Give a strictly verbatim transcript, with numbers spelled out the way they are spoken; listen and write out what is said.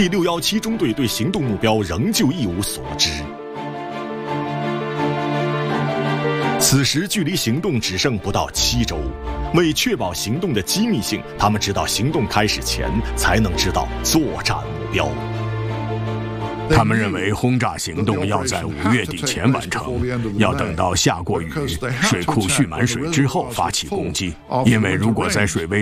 第六一七中队对行动目标仍旧一无所知。此时距离行动只剩不到七周，为确保行动的机密性，他们直到行动开始前才能知道作战目标。 他们认为轰炸行动要在五月底前完成，要等到下过雨、水库蓄满水之后发起攻击，因为如果在水位